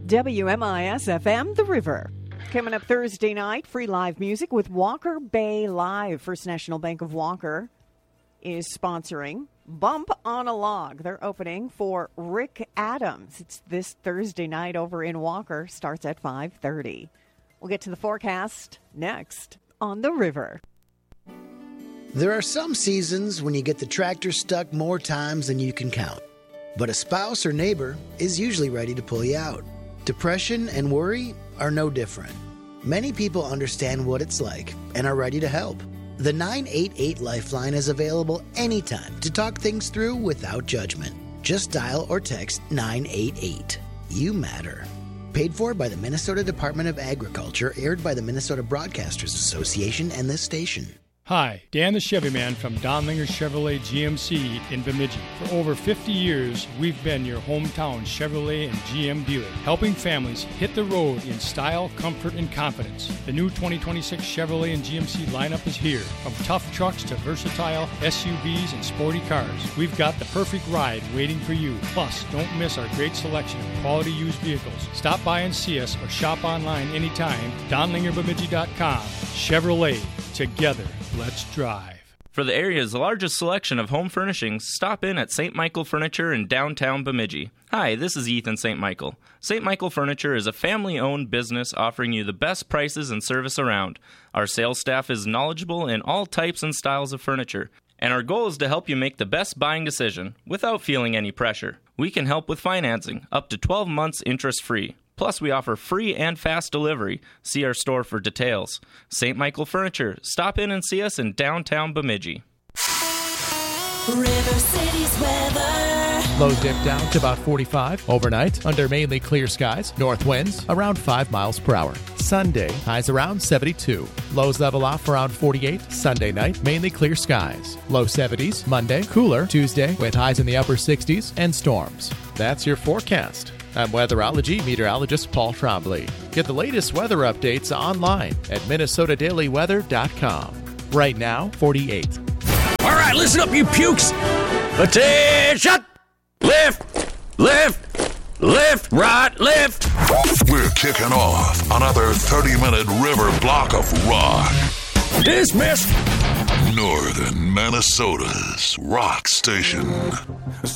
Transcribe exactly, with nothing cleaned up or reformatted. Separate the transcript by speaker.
Speaker 1: W M I S F M, The River. Coming up Thursday night, free live music with Walker Bay Live. First National Bank of Walker is sponsoring Bump on a Log. They're opening for Rick Adams. It's this Thursday night over in Walker. Starts at five thirty. We'll get to the forecast next on The River.
Speaker 2: There are some seasons when you get the tractor stuck more times than you can count. But a spouse or neighbor is usually ready to pull you out. Depression and worry are no different. Many people understand what it's like and are ready to help. The nine eight eight Lifeline is available anytime to talk things through without judgment. Just dial or text nine eight eight. You matter. Paid for by the Minnesota Department of Agriculture, aired by the Minnesota Broadcasters Association and this station.
Speaker 3: Hi, Dan the Chevy Man from Donlinger Chevrolet G M C in Bemidji. For over fifty years, we've been your hometown Chevrolet and G M dealer, helping families hit the road in style, comfort, and confidence. The new twenty twenty-six Chevrolet and G M C lineup is here. From tough trucks to versatile S U Vs and sporty cars, we've got the perfect ride waiting for you. Plus, don't miss our great selection of quality used vehicles. Stop by and see us or shop online anytime. Donlinger Bemidji dot com. Chevrolet. Together, let's drive.
Speaker 4: For the area's largest selection of home furnishings, stop in at Saint Michael Furniture in downtown Bemidji. Hi, this is Ethan Saint Michael. Saint Michael Furniture is a family-owned business offering you the best prices and service around. Our sales staff is knowledgeable in all types and styles of furniture, and our goal is to help you make the best buying decision without feeling any pressure. We can help with financing, up to twelve months interest-free. Plus, we offer free and fast delivery. See our store for details. Saint Michael Furniture. Stop in and see us in downtown Bemidji.
Speaker 5: River City's weather.
Speaker 6: Lows dip down to about forty-five. Overnight, under mainly clear skies. North winds around five miles per hour. Sunday, highs around seventy-two. Lows level off around forty-eight. Sunday night, mainly clear skies. Low seventies. Monday, cooler. Tuesday, with highs in the upper sixties and storms. That's your forecast. I'm weatherology meteorologist Paul Trombley. Get the latest weather updates online at Minnesota Daily Weather dot com. Right now, forty-eight.
Speaker 7: All right, listen up, you pukes. Attention! Lift, lift, lift, right, lift.
Speaker 8: We're kicking off another thirty-minute river block of rock.
Speaker 7: Dismissed.
Speaker 8: Northern Minnesota's rock station.